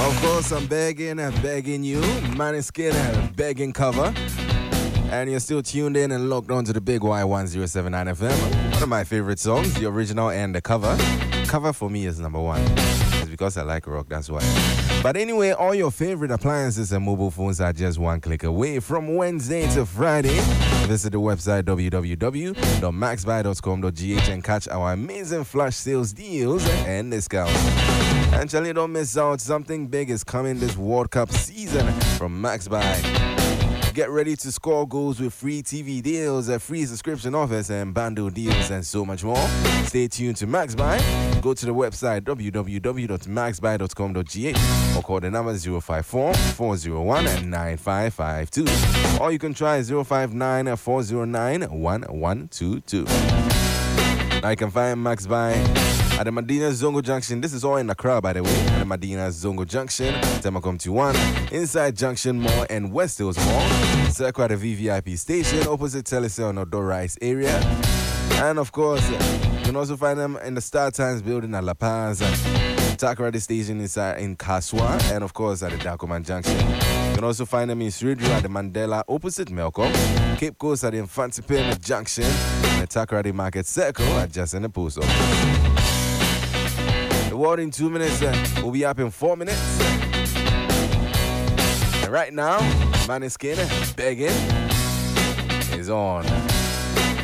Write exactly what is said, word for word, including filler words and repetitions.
Of course, I'm begging and begging you. Maniskin and begging cover. And you're still tuned in and locked on to the Big Y one oh seven point nine F M. One of my favorite songs, the original and the cover. Cover for me is number one. It's because I like rock, that's why. But anyway, all your favorite appliances and mobile phones are just one click away from Wednesday to Friday. Visit the website w w w dot max buy dot com dot g h and catch our amazing flash sales deals and discounts. And Charlie, don't miss out. Something big is coming this World Cup season from Max Buy. Get ready to score goals with free T V deals, a free subscription offers, and bundle deals, and so much more. Stay tuned to Max Buy. Go to the website w w w dot max buy dot com dot g h or call the number zero five four, four zero one, nine five five two. Or you can try zero five nine, four zero nine, one one two two. Now you can find Max Buy at the Medina Zongo Junction. This is all in Accra, by the way. At the Medina Zongo Junction, Temacom two one, inside Junction Mall and West Hills Mall. Circle at the V V I P station, opposite Telecel and Odo Rice area. And of course, you can also find them in the Star Times building at La Paz, Takoradi Station inside in Kaswa, and of course at the Dacoman Junction. You can also find them in Sridru at the Mandela opposite Melcom, Cape Coast at the Infante Pyramid Junction, and the Takoradi Market Circle at just in the post office. The world in two minutes uh, will be up in four minutes. And right now, Maniskin begging is on.